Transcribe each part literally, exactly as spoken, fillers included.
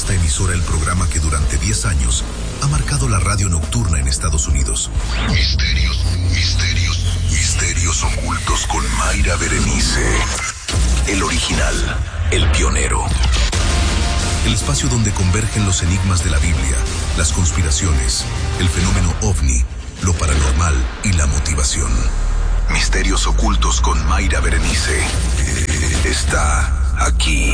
esta emisora el programa que durante diez años ha marcado la radio nocturna en Estados Unidos. Misterios, misterios, misterios ocultos con Mayra Berenice. El original, el pionero. El espacio donde convergen los enigmas de la Biblia, las conspiraciones, el fenómeno ovni, lo paranormal y la motivación. Misterios ocultos con Mayra Berenice. Está aquí.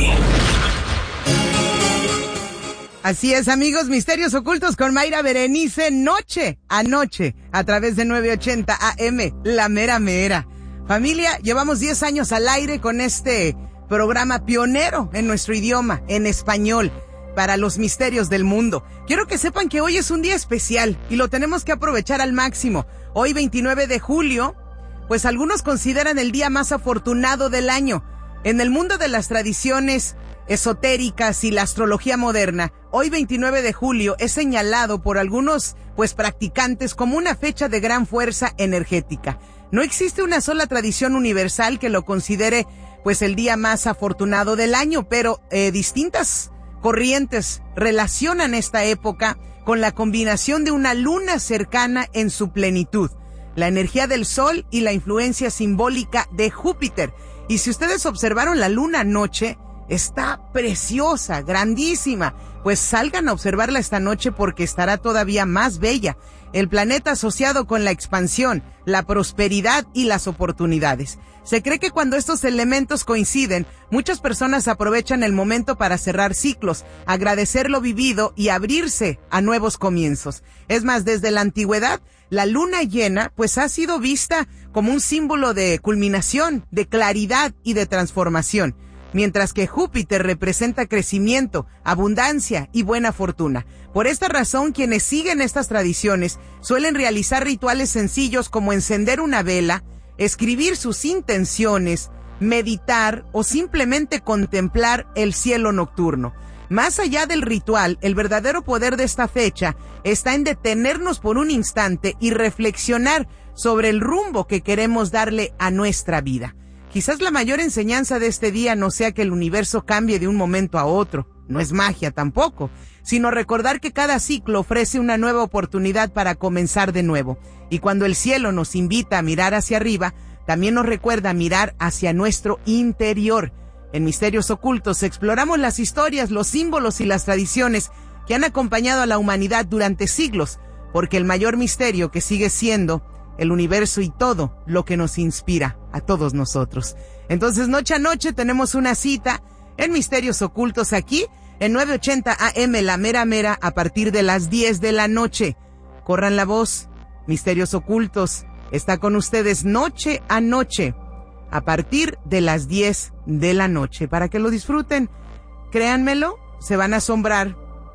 Así es, amigos, Misterios Ocultos con Mayra Berenice, noche a noche, a través de nueve ochenta A M, La Mera Mera. Familia, llevamos diez años al aire con este programa pionero en nuestro idioma, en español, para los misterios del mundo. Quiero que sepan que hoy es un día especial y lo tenemos que aprovechar al máximo. Hoy, veintinueve de julio, pues algunos consideran el día más afortunado del año. En el mundo de las tradiciones esotéricas y la astrología moderna, hoy veintinueve de julio es señalado por algunos pues practicantes como una fecha de gran fuerza energética. No existe una sola tradición universal que lo considere pues el día más afortunado del año, pero eh, distintas corrientes relacionan esta época con la combinación de una luna cercana en su plenitud, la energía del sol y la influencia simbólica de Júpiter. Y si ustedes observaron la luna anoche, está preciosa, grandísima. Pues salgan a observarla esta noche porque estará todavía más bella. El planeta asociado con la expansión, la prosperidad y las oportunidades. Se cree que cuando estos elementos coinciden, muchas personas aprovechan el momento para cerrar ciclos, agradecer lo vivido y abrirse a nuevos comienzos. Es más, desde la antigüedad, la luna llena pues ha sido vista como un símbolo de culminación, de claridad y de transformación, mientras que Júpiter representa crecimiento, abundancia y buena fortuna. Por esta razón, quienes siguen estas tradiciones suelen realizar rituales sencillos como encender una vela, escribir sus intenciones, meditar o simplemente contemplar el cielo nocturno. Más allá del ritual, el verdadero poder de esta fecha está en detenernos por un instante y reflexionar sobre el rumbo que queremos darle a nuestra vida. Quizás la mayor enseñanza de este día no sea que el universo cambie de un momento a otro, no es magia tampoco, sino recordar que cada ciclo ofrece una nueva oportunidad para comenzar de nuevo. Y cuando el cielo nos invita a mirar hacia arriba, también nos recuerda mirar hacia nuestro interior. En Misterios Ocultos exploramos las historias, los símbolos y las tradiciones que han acompañado a la humanidad durante siglos, porque el mayor misterio que sigue siendo el universo y todo lo que nos inspira a todos nosotros. Entonces, noche a noche tenemos una cita en Misterios Ocultos aquí, en nueve ochenta A M, La Mera Mera, a partir de las diez de la noche. Corran la voz, Misterios Ocultos está con ustedes noche a noche, a partir de las diez de la noche, para que lo disfruten. Créanmelo, se van a asombrar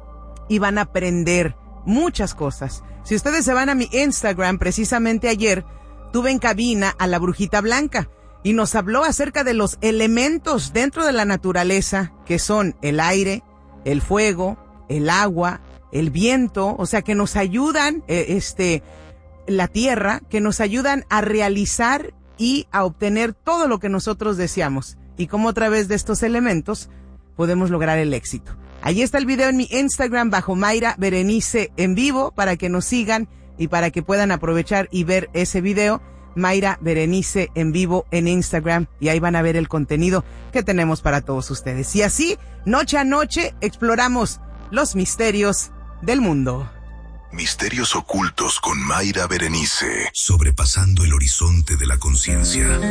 y van a aprender muchas cosas. Si ustedes se van a mi Instagram, precisamente ayer tuve en cabina a la Brujita Blanca y nos habló acerca de los elementos dentro de la naturaleza, que son el aire, el fuego, el agua, el viento, o sea, que nos ayudan, eh, este, la tierra, que nos ayudan a realizar y a obtener todo lo que nosotros deseamos, y cómo a través de estos elementos podemos lograr el éxito. Allí está el video en mi Instagram bajo Mayra Berenice en vivo, para que nos sigan y para que puedan aprovechar y ver ese video. Mayra Berenice en vivo en Instagram, y ahí van a ver el contenido que tenemos para todos ustedes. Y así, noche a noche, exploramos los misterios del mundo. Misterios Ocultos con Mayra Berenice, sobrepasando el horizonte de la conciencia.